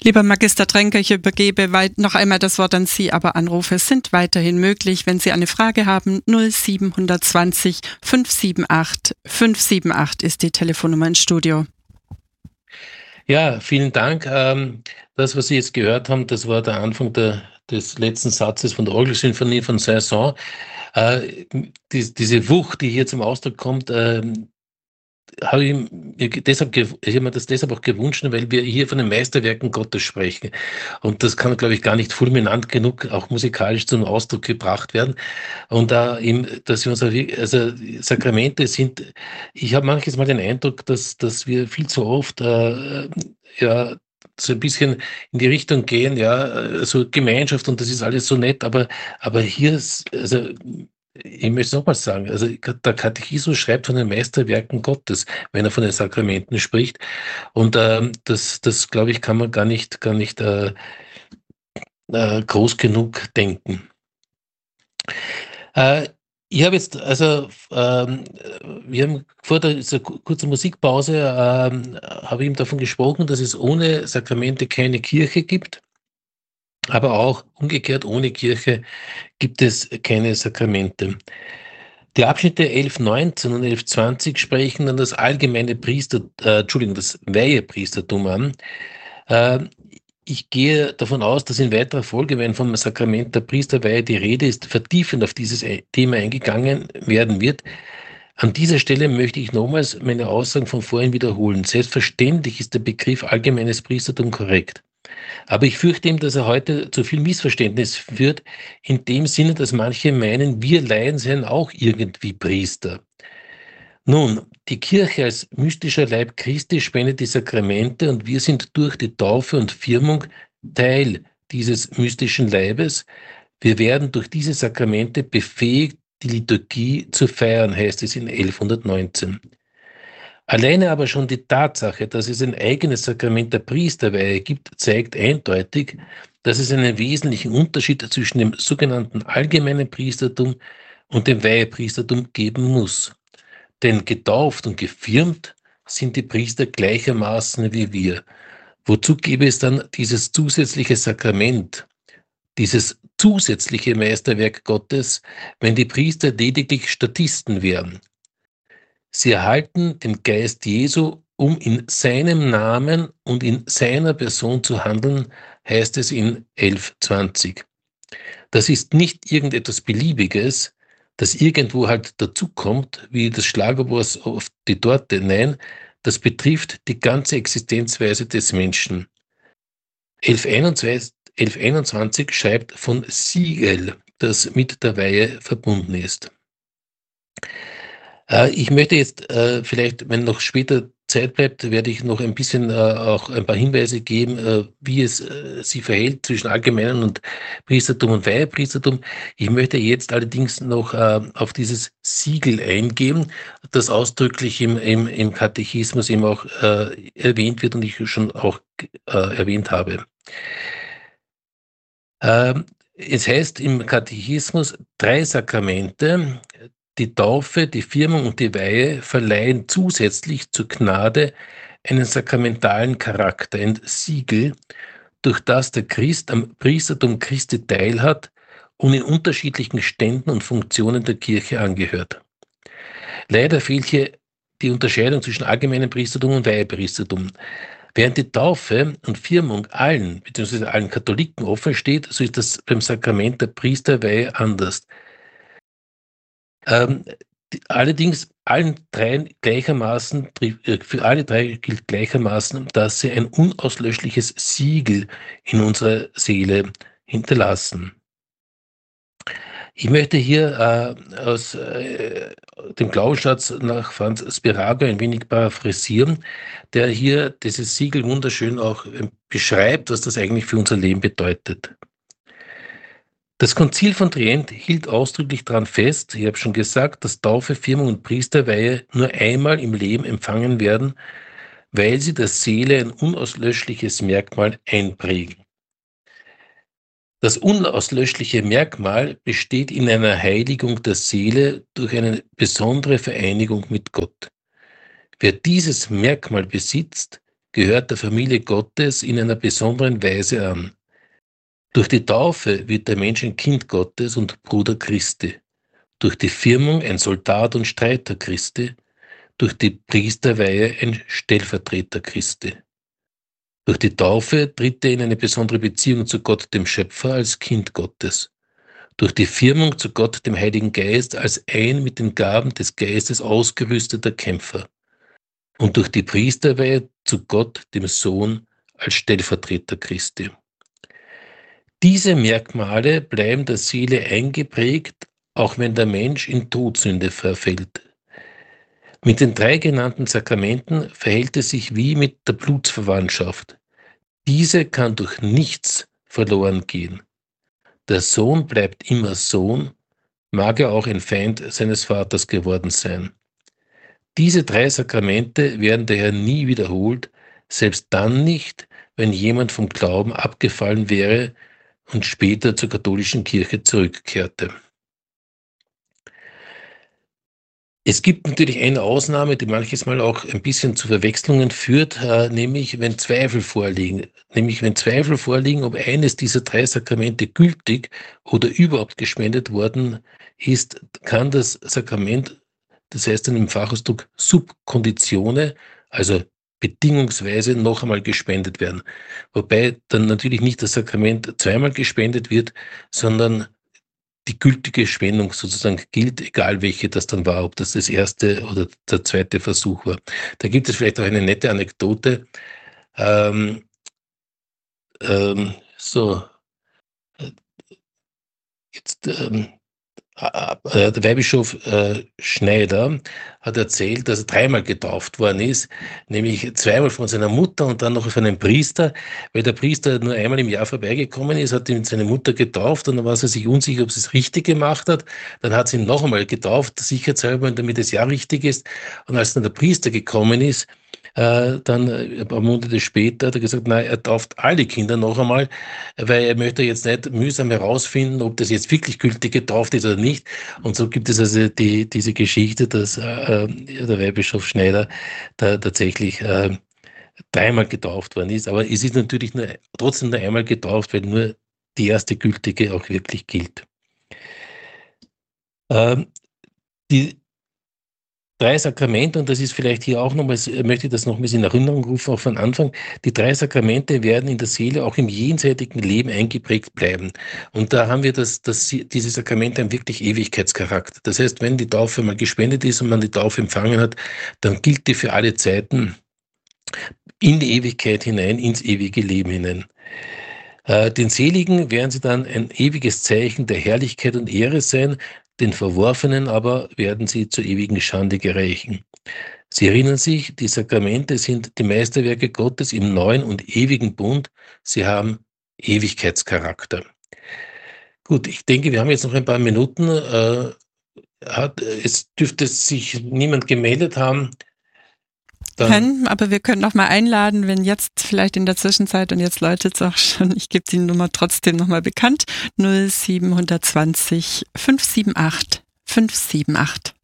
Lieber Magister Tränker, ich übergebe noch einmal das Wort an Sie, aber Anrufe sind weiterhin möglich. Wenn Sie eine Frage haben, 0720 578 578 ist die Telefonnummer ins Studio. Ja, vielen Dank. Das, was Sie jetzt gehört haben, das war der Anfang des letzten Satzes von der Orgelsinfonie von Saint-Saëns. Diese Wucht, die hier zum Ausdruck kommt, habe ich mir das deshalb auch gewünscht, weil wir hier von den Meisterwerken Gottes sprechen. Und das kann, glaube ich, gar nicht fulminant genug auch musikalisch zum Ausdruck gebracht werden. Und dass wir uns, also Sakramente sind, ich habe manches Mal den Eindruck, dass wir viel zu oft, ja, so ein bisschen in die Richtung gehen, ja, so Gemeinschaft und das ist alles so nett, aber hier ist, also, ich möchte es nochmal sagen, also der Katechismus schreibt von den Meisterwerken Gottes, wenn er von den Sakramenten spricht. Und das glaube ich, kann man gar nicht groß genug denken. Ich habe jetzt, also wir haben vor dieser kurzen Musikpause, habe ich ihm davon gesprochen, dass es ohne Sakramente keine Kirche gibt, aber auch umgekehrt ohne Kirche gibt es keine Sakramente. Die Abschnitte 11.19 und 11.20 sprechen dann das das Weihepriestertum an. Ich gehe davon aus, dass in weiterer Folge, wenn vom Sakrament der Priesterweihe die Rede ist, vertiefend auf dieses Thema eingegangen werden wird. An dieser Stelle möchte ich nochmals meine Aussagen von vorhin wiederholen. Selbstverständlich ist der Begriff allgemeines Priestertum korrekt. Aber ich fürchte eben, dass er heute zu viel Missverständnis führt, in dem Sinne, dass manche meinen, wir Laien seien auch irgendwie Priester. Nun, die Kirche als mystischer Leib Christi spendet die Sakramente und wir sind durch die Taufe und Firmung Teil dieses mystischen Leibes. Wir werden durch diese Sakramente befähigt, die Liturgie zu feiern, heißt es in 1119. Alleine aber schon die Tatsache, dass es ein eigenes Sakrament der Priesterweihe gibt, zeigt eindeutig, dass es einen wesentlichen Unterschied zwischen dem sogenannten allgemeinen Priestertum und dem Weihepriestertum geben muss. Denn getauft und gefirmt sind die Priester gleichermaßen wie wir. Wozu gäbe es dann dieses zusätzliche Sakrament, dieses zusätzliche Meisterwerk Gottes, wenn die Priester lediglich Statisten wären? Sie erhalten den Geist Jesu, um in seinem Namen und in seiner Person zu handeln, heißt es in 11.20. Das ist nicht irgendetwas Beliebiges, das irgendwo halt dazukommt, wie das Schlagwort auf die Torte. Nein, das betrifft die ganze Existenzweise des Menschen. 1121 schreibt von Siegel, das mit der Weihe verbunden ist. Ich möchte jetzt vielleicht, wenn noch später Zeit bleibt, werde ich noch ein bisschen auch ein paar Hinweise geben, wie es sich verhält zwischen allgemeinen und Priestertum und Weihepriestertum. Ich möchte jetzt allerdings noch auf dieses Siegel eingehen, das ausdrücklich im Katechismus eben auch erwähnt wird und ich schon auch erwähnt habe. Es heißt im Katechismus, 3 Sakramente, die Taufe, die Firmung und die Weihe verleihen zusätzlich zur Gnade einen sakramentalen Charakter, ein Siegel, durch das der Christ am Priestertum Christi teilhat und in unterschiedlichen Ständen und Funktionen der Kirche angehört. Leider fehlt hier die Unterscheidung zwischen allgemeinem Priestertum und Weihepriestertum. Während die Taufe und Firmung allen, beziehungsweise allen Katholiken offen steht, so ist das beim Sakrament der Priesterweihe anders. Allerdings für alle drei gilt gleichermaßen, dass sie ein unauslöschliches Siegel in unserer Seele hinterlassen. Ich möchte hier aus dem Glaubensschatz nach Franz Spirago ein wenig paraphrasieren, der hier dieses Siegel wunderschön auch beschreibt, was das eigentlich für unser Leben bedeutet. Das Konzil von Trient hielt ausdrücklich daran fest, ich habe schon gesagt, dass Taufe, Firmung und Priesterweihe nur einmal im Leben empfangen werden, weil sie der Seele ein unauslöschliches Merkmal einprägen. Das unauslöschliche Merkmal besteht in einer Heiligung der Seele durch eine besondere Vereinigung mit Gott. Wer dieses Merkmal besitzt, gehört der Familie Gottes in einer besonderen Weise an. Durch die Taufe wird der Mensch ein Kind Gottes und Bruder Christi. Durch die Firmung ein Soldat und Streiter Christi. Durch die Priesterweihe ein Stellvertreter Christi. Durch die Taufe tritt er in eine besondere Beziehung zu Gott, dem Schöpfer, als Kind Gottes. Durch die Firmung zu Gott, dem Heiligen Geist, als ein mit den Gaben des Geistes ausgerüsteter Kämpfer. Und durch die Priesterweihe zu Gott, dem Sohn, als Stellvertreter Christi. Diese Merkmale bleiben der Seele eingeprägt, auch wenn der Mensch in Todsünde verfällt. Mit den 3 genannten Sakramenten verhält es sich wie mit der Blutsverwandtschaft. Diese kann durch nichts verloren gehen. Der Sohn bleibt immer Sohn, mag er auch ein Feind seines Vaters geworden sein. Diese 3 Sakramente werden daher nie wiederholt, selbst dann nicht, wenn jemand vom Glauben abgefallen wäre und später zur katholischen Kirche zurückkehrte. Es gibt natürlich eine Ausnahme, die manches Mal auch ein bisschen zu Verwechslungen führt, nämlich wenn Zweifel vorliegen. Ob eines dieser 3 Sakramente gültig oder überhaupt gespendet worden ist, kann das Sakrament, das heißt dann im Fachausdruck sub conditione, also bedingungsweise noch einmal gespendet werden. Wobei dann natürlich nicht das Sakrament zweimal gespendet wird, sondern die gültige Spendung sozusagen gilt, egal welche das dann war, ob das erste oder der zweite Versuch war. Da gibt es vielleicht auch eine nette Anekdote. Der Weihbischof Schneider hat erzählt, dass er 3-mal getauft worden ist, nämlich 2-mal von seiner Mutter und dann noch von einem Priester, weil der Priester nur einmal im Jahr vorbeigekommen ist, hat ihn seine Mutter getauft und dann war sie sich unsicher, ob sie es richtig gemacht hat. Dann hat sie ihn noch einmal getauft, sicherheitshalber, damit es ja richtig ist. Und als dann der Priester gekommen ist, dann ein paar Monate später hat er gesagt, nein, er tauft alle Kinder noch einmal, weil er möchte jetzt nicht mühsam herausfinden, ob das jetzt wirklich gültig getauft ist oder nicht. Und so gibt es also diese Geschichte, dass der Weihbischof Schneider da tatsächlich 3-mal getauft worden ist. Aber es ist natürlich trotzdem nur einmal getauft, weil nur die erste gültige auch wirklich gilt. Die 3 Sakramente, und das ist vielleicht hier auch nochmals, möchte ich das nochmals in Erinnerung rufen, auch von Anfang, die 3 Sakramente werden in der Seele auch im jenseitigen Leben eingeprägt bleiben. Und da haben wir diese Sakramente einen wirklich Ewigkeitscharakter. Das heißt, wenn die Taufe mal gespendet ist und man die Taufe empfangen hat, dann gilt die für alle Zeiten in die Ewigkeit hinein, ins ewige Leben hinein. Den Seligen werden sie dann ein ewiges Zeichen der Herrlichkeit und Ehre sein, den Verworfenen aber werden sie zur ewigen Schande gereichen. Sie erinnern sich, die Sakramente sind die Meisterwerke Gottes im neuen und ewigen Bund. Sie haben Ewigkeitscharakter. Gut, ich denke, wir haben jetzt noch ein paar Minuten. Es dürfte sich niemand gemeldet haben. Aber wir können noch mal einladen, wenn jetzt vielleicht in der Zwischenzeit, und jetzt läutet es auch schon, ich gebe die Nummer trotzdem noch mal bekannt, 0720 578 578.